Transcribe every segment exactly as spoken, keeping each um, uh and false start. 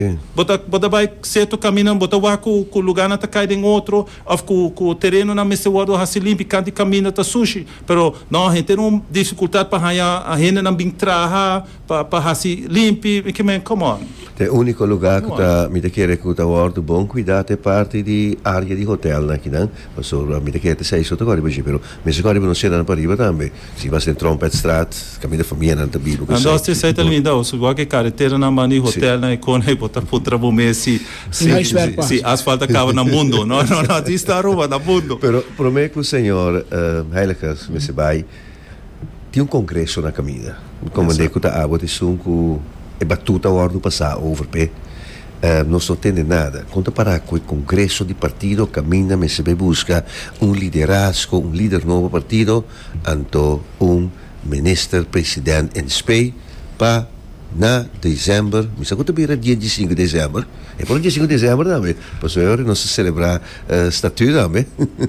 Bota, bota vai certo caminho, bota vai com o lugar na cai em outro, ou com o terreno na mesa guardo assim limpo, canto caminho tá sushi, pero não a gente tem uma dificuldade para a gente não bem trabalhar, para para assim limpo, que me come on. O único lugar que tá me quer que tá guardo bom cuidado é parte de área de hotel, né, que não, mas só me quer te sei sotto corpo, pero me se corpo não sei na para riba também. Se vai ser Trumpet Strat, caminho família não tá bico. Andou se sai também dá, se igual que carretera na mani hotel na icona botar putra bom se se se asfalto acaba no mundo, não não não está rua no mundo. Pero prometo o senhor Heiligers me se vai tem um congresso na caminha. Como digo tá água de sunco é battuta o ano passado over pe uh, não só tem nada conta para o congresso de partido caminha me se busca um liderazgo um líder novo partido anto um minister presidente em Espanha para na dezembro me se conta bem dia vinte e cinco de dezembro e por dia vinte e cinco de dezembro também para o senhor não se celebrar uh, estatuto também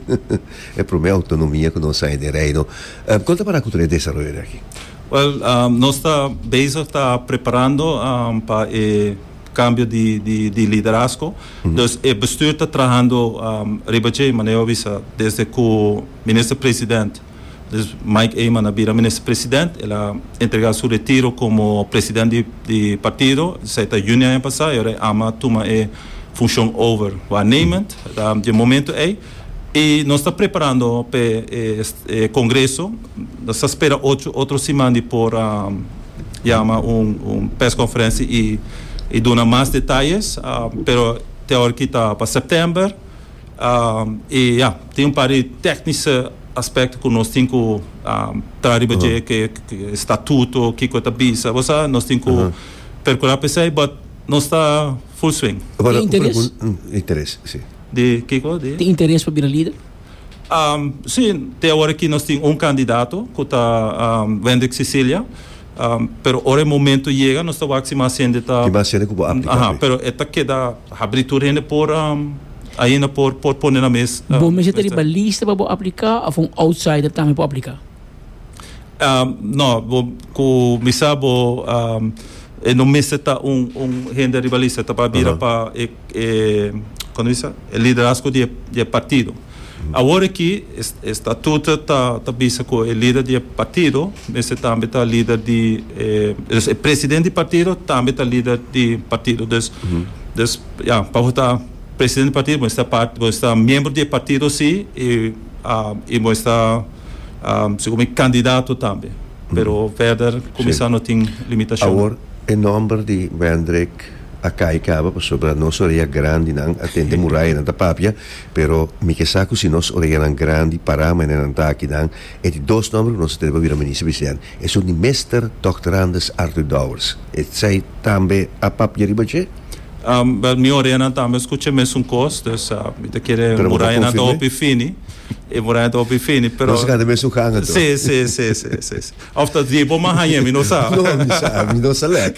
é para minha autonomia que não sai de reino uh, conta para a cultura de desenvolver aqui. Well, um, nós está bezig está preparando um, para o cambio de, de, de liderazgo. Mm-hmm. Dus o bestuur está trabalhando um, ribaje maneira visa desde que o ministro-presidente, dus Mike Eyman, a ministro-presidente, ela entregou seu retiro como presidente de, de partido, sete de junho ano passado, e agora ama toma a função over o announcement, um, de momento é. E nós estamos preparando para o congresso, nós esperamos outro, outro semana por um, uma um, press conferência e, e dar mais detalhes, uh, pero teórico está para setembro, uh, e yeah, tem um par de técnicos aspectos que nós temos que um, trabalhar, uh-huh. que, que estatuto, que coisa bisa, você nós temos que uh-huh. percorrer para isso, mas nós está full swing. Agora, interesse? Interesse, sim. De que coisa? Tem interesse para virar líder? Um, sim, até agora que nós temos um candidato que está um, Wendrik Cecília, um, pero agora o momento chega, nós estamos aqui mais ainda está. Que mais ainda que vou aplicar. Aham, pero esta queda abertura ainda por um, ainda por por pôr na mesa. Bom, mas você tem lista para aplicar ou um outsider também para aplicar? Um, não, com me sabe um, no mês está um um renda rivalista está para vir para quando isso é liderazgo de de partido. Agora que o estatuto está está vista com o líder de partido, mas também está líder de eh, o presidente de partido também está líder de partido. Então, uhum. dus, ja, para estar presidente de partido, você está parte, você está membro de partido sim e uh, e você está um, segundo candidato também. Uhum. Pero verder comissão não tem limitação. Agora, em nome de Wendrik a cai cava sobre nós orelha grande não atende muralha não da papia pero me que saco se nós orelha não grande para mas não tá aqui não é de dois números nós temos vir a ministro presidente é o de Mister Doctorandus Arthur Dowers é sei também a papia ribache um bel mio orelha não também escuta mesmo um costo essa me querer muralha não tá op fini e muralha tá op fini pero nós cada mesmo hanga sim sim sim sim sim after de bom manhã me não sabe não me sabe não sabe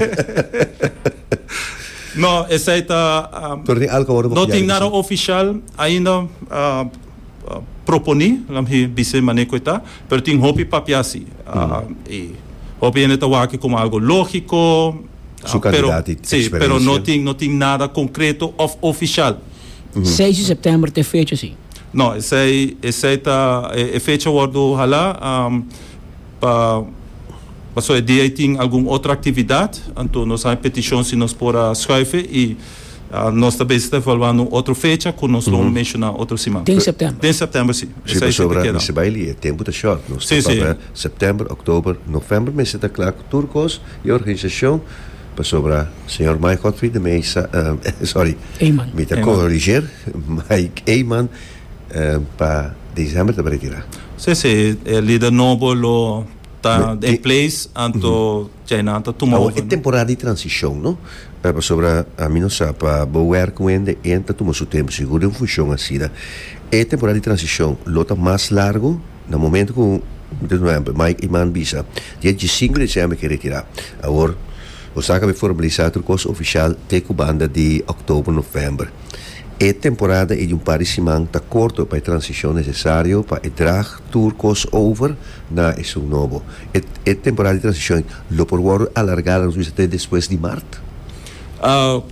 não, essa está um, não tem nada oficial ainda uh, uh, proponi lá me disse maneco está, pero tem hopi papiasi uh, e hopi ainda está aqui como algo lógico uh, pero sim, pero não tem não tem nada concreto of oficial. Uhum. seis de setembro tem fecha assim. Não, essa essa está é fecha o lá um, para passou o dia tem alguma outra atividade, então nós temos petição se nós por escrever e uh, nós também estamos falando outra fecha que nós vamos mencionar outra semana. Tem setembro. Tem setembro sim. Se sobre esse baile é tempo de short, nós sim, sim. setembro, outubro, novembro, mas está claro que turcos e organização para sobre o senhor Mike Gottfried de Mesa, uh, sorry, Eyman. Me te corrigir, Mike Eyman uh, para dezembro para retirar. Sim, sim, é líder novo está em place, então já não está tomando. É temporada de transição, não? Uh, sobre a mim não sabe, para boer com ele, entra tomou seu tempo, seguro em função assim. É temporada de transição, lota mais largo, no momento que, por exemplo, Mike Eyman bisa, dia vinte e cinco de dezembro que retirar. Agora, o saca vai formalizar o curso oficial de banda de outubro, novembro. É temporada e de um par de semanas está curto para a transição necessária para entrar turcos over na esse novo. É, é temporada de transição, lo por agora alargar até depois de março. Uh,